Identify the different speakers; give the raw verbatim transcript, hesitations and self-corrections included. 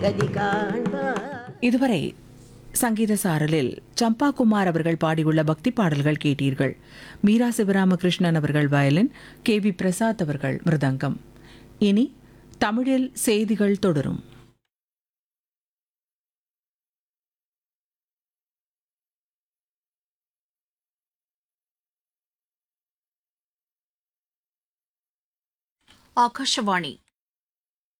Speaker 1: கதி காண்பார்.
Speaker 2: இதுவரை சங்கீத சாரலில் சம்பா குமார் அவர்கள் பாடியுள்ள பக்தி பாடல்கள் கேட்டீர்கள். மீரா சிவராமகிருஷ்ணன் அவர்கள் வயலின், கே வி பிரசாத் அவர்கள் மிருதங்கம். இனி தமிழில் செய்திகள் தொடரும்.
Speaker 3: ಆಕಾಶವಾಣಿ